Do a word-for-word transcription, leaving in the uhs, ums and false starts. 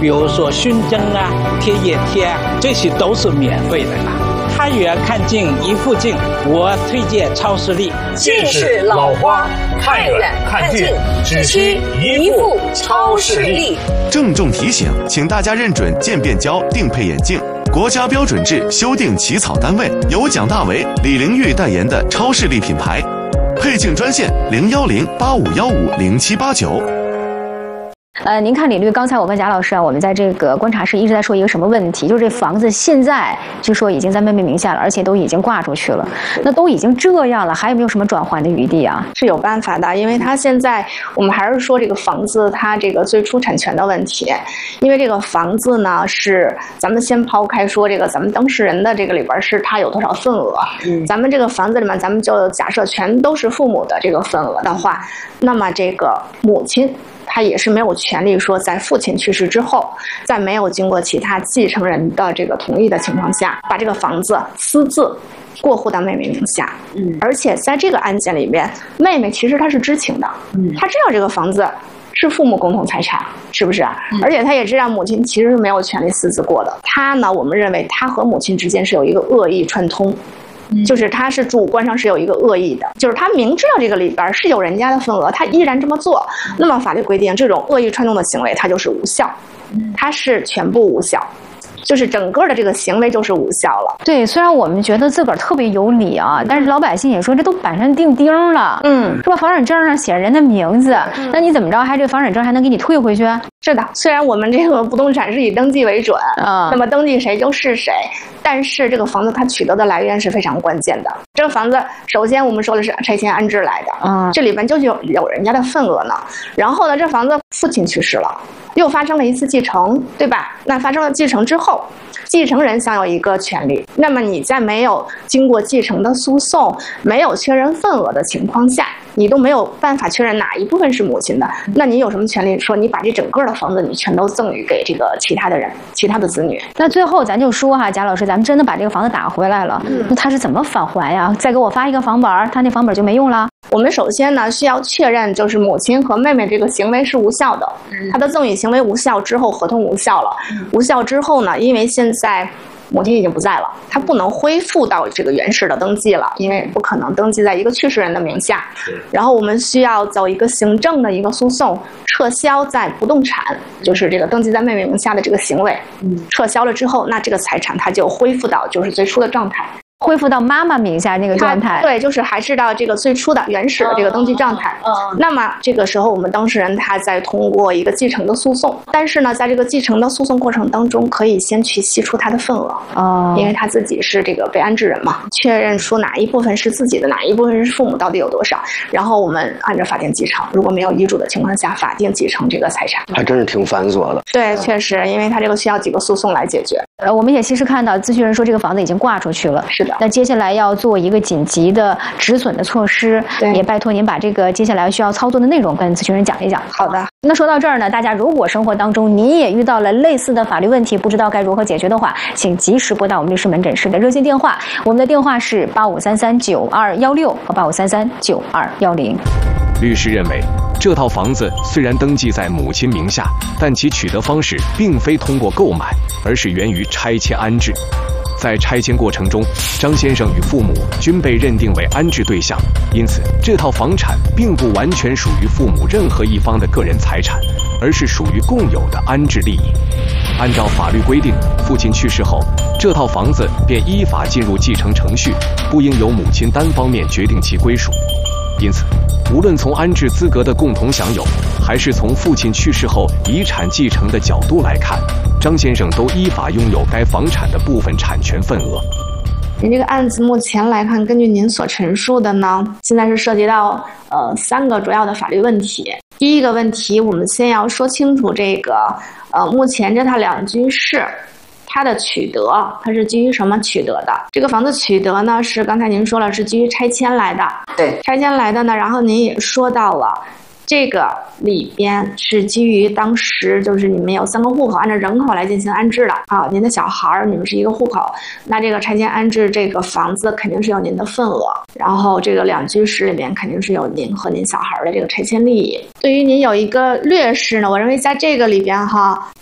比如说熏蒸啊、贴眼贴啊，这些都是免费的啊。看远看近一副近，我推荐超视力。 近视老花，看远看近只需一副超视力。 郑重提醒，请大家认准渐变焦定配眼镜，国家标准制修订起草单位由蒋大为、李玲玉代言的超视力品牌。配镜专线零幺零八五幺五零七八九。 呃，您看李律，刚才我跟贾老师啊，我们在这个观察室一直在说一个什么问题，就是这房子现在据说已经在妹妹名下了，而且都已经挂出去了。那都已经这样了，还有没有什么转换的余地啊？ 是有办法的，因为它现在我们还是说这个房子它这个最初产权的问题，因为这个房子呢是咱们先抛开说这个咱们当事人的这个里边是他有多少份额，嗯，咱们这个房子里面咱们就假设全都是父母的这个份额的话，那么这个母亲他也是没有权利说在父亲去世之后，在没有经过其他继承人的这个同意的情况下，把这个房子私自过户到妹妹名下。嗯，而且在这个案件里边，妹妹其实她是知情的，嗯，她知道这个房子是父母共同财产，是不是？嗯，而且她也知道母亲其实是没有权利私自过的。她呢，我们认为她和母亲之间是有一个恶意串通。就是他是主观上是有一个恶意的，就是他明知道这个里边是有人家的份额，他依然这么做，那么法律规定这种恶意串通的行为它就是无效，它是全部无效，就是整个的这个行为就是无效了。 对，虽然我们觉得自个儿特别有理啊，但是老百姓也说这都板上钉钉了，嗯，是吧？房产证上写着人的名字，嗯，那你怎么着还这个房产证还能给你退回去？ 是的，虽然我们这个不动产是以登记为准，嗯，那么登记谁就是谁，但是这个房子它取得的来源是非常关键的。这个房子首先我们说的是拆迁安置来的，嗯，这里边就有有人家的份额呢。然后呢，这房子父亲去世了，又发生了一次继承，对吧？那发生了继承之后，继承人享有一个权利，那么你在没有经过继承的诉讼，没有确认份额的情况下，你都没有办法确认哪一部分是母亲的，那你有什么权利说你把这整个的房子你全都赠予给这个其他的人、其他的子女？ 那最后咱就说哈，贾老师，咱们真的把这个房子打回来了，嗯，那他是怎么返还呀？再给我发一个房本，他那房本就没用了？ 我们首先呢需要确认，就是母亲和妹妹这个行为是无效的，他的赠与行为无效之后，合同无效了，无效之后呢，因为现在母亲已经不在了，她不能恢复到这个原始的登记了，因为不可能登记在一个去世人的名下。然后我们需要走一个行政的一个诉讼，撤销在不动产，就是这个登记在妹妹名下的这个行为，撤销了之后，那这个财产它就恢复到就是最初的状态。 恢复到妈妈名下那个状态， 对，就是还是到这个最初的原始的这个登记状态。嗯，那么这个时候我们当事人他在通过一个继承的诉讼，但是呢，在这个继承的诉讼过程当中，可以先去析出他的份额，哦，因为他自己是这个被安置人嘛，确认出哪一部分是自己的，哪一部分是父母到底有多少，然后我们按照法定继承，如果没有遗嘱的情况下，法定继承这个财产。 还真是挺繁琐的。 对，确实，因为他这个需要几个诉讼来解决。 呃，我们也其实看到咨询人说这个房子已经挂出去了， 是的。 那接下来要做一个紧急的止损的措施，也拜托您把这个接下来需要操作的内容跟咨询人讲一讲。 好的。 那说到这儿呢，大家如果生活当中您也遇到了类似的法律问题，不知道该如何解决的话，请及时拨打我们律师门诊室的热线电话，我们的电话是八五三三九二幺六和八五三三九二幺零。 律师认为，这套房子虽然登记在母亲名下，但其取得方式并非通过购买，而是源于拆迁安置。在拆迁过程中，张先生与父母均被认定为安置对象，因此这套房产并不完全属于父母任何一方的个人财产，而是属于共有的安置利益。按照法律规定，父亲去世后，这套房子便依法进入继承程序，不应由母亲单方面决定其归属。因此，无论从安置资格的共同享有，还是从父亲去世后遗产继承的角度来看，张先生都依法拥有该房产的部分产权份额。 您这个案子目前来看，根据您所陈述的呢，现在是涉及到呃三个主要的法律问题。第一个问题，我们先要说清楚这个呃目前这套两居室它的取得，它是基于什么取得的？这个房子取得呢，是刚才您说了是基于拆迁来的， 对， 拆迁来的呢，然后您也说到了。这个里边是基于当时就是你们有三个户口，按照人口来进行安置的啊。您的小孩儿你们是一个户口，那这个拆迁安置这个房子肯定是有您的份额，然后这个两居室里面肯定是有您和您小孩的这个拆迁利益。对于您有一个劣势呢，我认为在这个里边哈，